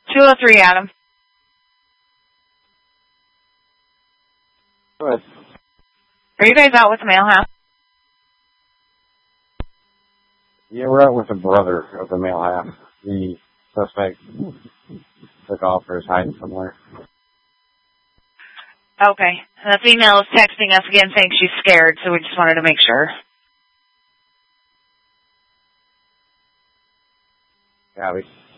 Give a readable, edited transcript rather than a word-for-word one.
203, Adam. Good. Are you guys out with the male half? Yeah, we're out with the brother of the male half. The suspect took off or is hiding somewhere. Okay. The female is texting us again saying she's scared, so we just wanted to make sure. Copy.